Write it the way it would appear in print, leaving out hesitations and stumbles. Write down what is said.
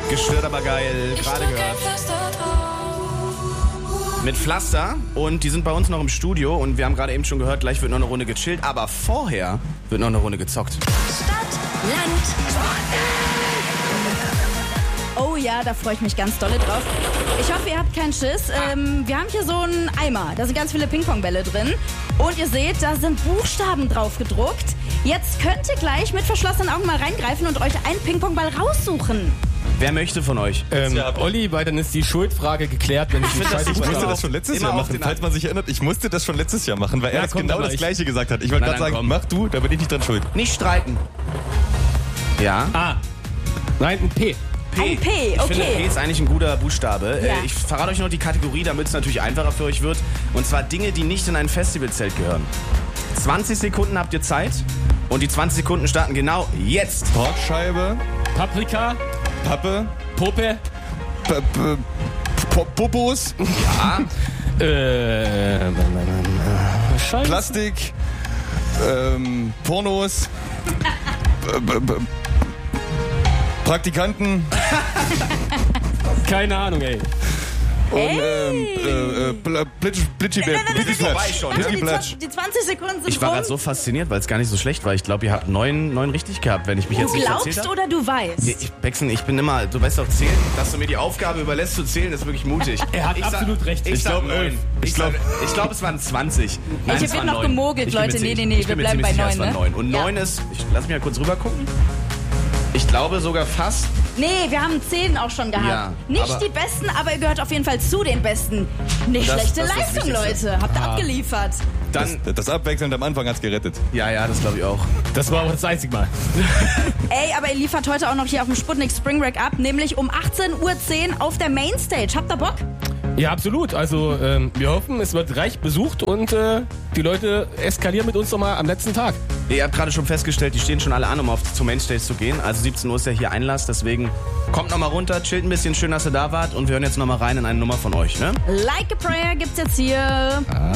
Gestört aber geil, gerade gehört. Mit Pflaster und die sind bei uns noch im Studio und wir haben gerade eben schon gehört, gleich wird noch eine Runde gechillt, aber vorher wird noch eine Runde gezockt. Stadt, Land, Oh ja, da freue ich mich ganz dolle drauf. Ich hoffe, ihr habt keinen Schiss. Wir haben hier so einen Eimer. Da sind ganz viele Ping-Pong-Bälle drin. Und ihr seht, da sind Buchstaben drauf gedruckt. Jetzt könnt ihr gleich mit verschlossenen Augen mal reingreifen und euch einen Ping-Pong-Ball raussuchen. Wer möchte von euch? Olli, weil dann ist die Schuldfrage geklärt, wenn ich die Scheiße Ich musste das schon letztes Jahr machen, falls man sich erinnert. Ich musste das schon letztes Jahr machen, weil er das genau das Gleiche gesagt hat. Ich wollte gerade sagen, mach du, da bin ich nicht dran schuld. Nicht streiten. Ja? Nein, ein P. Ein P, Ich okay. finde, P ist eigentlich ein guter Buchstabe. Ja. Ich verrate euch noch die Kategorie, damit es natürlich einfacher für euch wird. Und zwar Dinge, die nicht in ein Festivalzelt gehören. 20 Sekunden habt ihr Zeit und die 20 Sekunden starten genau jetzt. Tortscheibe, Paprika, Pappe, Puppe, Popos, Ja. Scheiße. Plastik, Pornos, Praktikanten Keine Ahnung, ey. und vorbei schon, ne? Die 20 Sekunden sind Ich war rum. gerade so fasziniert, weil es gar nicht so schlecht war. Ich glaube, ihr habt neun richtig gehabt, wenn ich mich Du jetzt nicht erzählt glaubst habe. oder du weißt? Nee, Bexen, ich bin immer, du weißt doch zählen, dass du mir die Aufgabe überlässt zu zählen, ist wirklich mutig. Er hat absolut recht. Ich glaub, glaube 9. Ich glaube, es waren 20. Nein, Hier es wird waren noch 9. gemogelt, Ich bin mir Leute. ziemlich- Nee, ich bin wir mir bleiben ziemlich bei sicher, es 9, waren ne? 9. Und 9 ist, lass mich mal kurz rüber gucken. Ich glaube sogar fast. Nee, wir haben 10 auch schon gehabt. Ja, Nicht aber- die Besten, aber ihr gehört auf jeden Fall zu den Besten. Nicht Das- schlechte das ist das Leistung, Wichtigste. Leute. Habt ihr abgeliefert. Dann, das Abwechselnd am Anfang hat's gerettet. ja, das glaube ich auch. Das war auch das einzige Mal. Ey, aber ihr liefert heute auch noch hier auf dem Sputnik Spring Break ab, nämlich um 18:10 Uhr auf der Mainstage. Habt ihr Bock? Ja, absolut. Also wir hoffen, es wird reich besucht und die Leute eskalieren mit uns nochmal am letzten Tag. Ihr habt gerade schon festgestellt, die stehen schon alle an, um zur Mainstage zu gehen. Also 17 Uhr ist ja hier Einlass, deswegen kommt nochmal runter, chillt ein bisschen, schön, dass ihr da wart und wir hören jetzt nochmal rein in eine Nummer von euch, ne? Like a Prayer gibt's jetzt hier.